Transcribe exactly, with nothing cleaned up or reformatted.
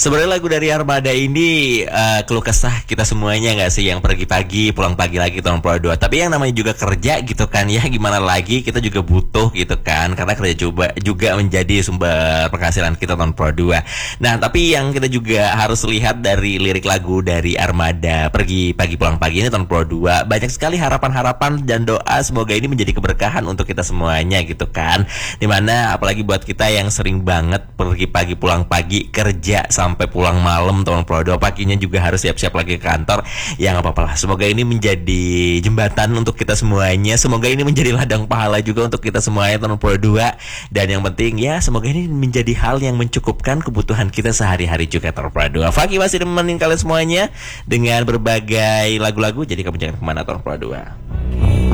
Sebenarnya lagu dari Armada ini uh, keluh kesah kita semuanya nggak sih, yang pergi pagi pulang pagi lagi tahun Pro dua. Tapi yang namanya juga kerja gitu kan ya, gimana lagi kita juga butuh gitu kan, karena kerja coba juga menjadi sumber penghasilan kita tahun Pro dua. Nah tapi yang kita juga harus lihat dari lirik lagu dari Armada pergi pagi pulang pagi ini tahun Pro dua, banyak sekali harapan-harapan dan doa semoga ini menjadi keberkahan untuk kita semuanya gitu kan. Dimana apalagi buat kita yang sering banget pergi pagi pulang pagi kerja sampai pulang malam tahun Pro dua, paginya juga harus siap-siap lagi ke kantor. Ya nggak apa-apa lah, semoga ini menjadi jembatan untuk kita semuanya. Semoga ini menjadi ladang pahala juga untuk kita semuanya tahun Pro dua. Dan yang penting ya semoga ini menjadi hal yang mencukupkan kebutuhan kita sehari-hari juga tahun Pro dua. Fakih masih nemenin kalian semuanya dengan berbagai lagu-lagu, jadi kamu jangan kemana tahun Pro dua.